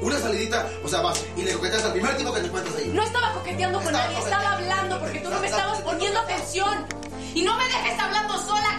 una salidita, o sea, vas y le coqueteas al primer tipo que te encuentras ahí. No estaba coqueteando con nadie, estaba hablando porque tú no me estabas poniendo atención. Y no me dejes hablando sola,